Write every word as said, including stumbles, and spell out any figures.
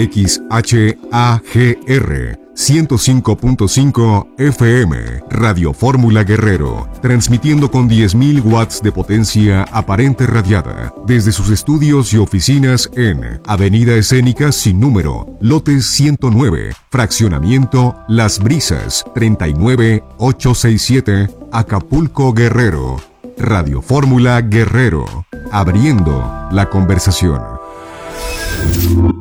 X H A G R ciento cinco punto cinco F M, Radio Fórmula Guerrero, transmitiendo con diez mil watts de potencia aparente radiada, desde sus estudios y oficinas en Avenida Escénica sin número, lote ciento nueve, fraccionamiento Las Brisas, treinta y nueve mil ochocientos sesenta y siete, Acapulco, Guerrero. Radio Fórmula Guerrero, abriendo la conversación.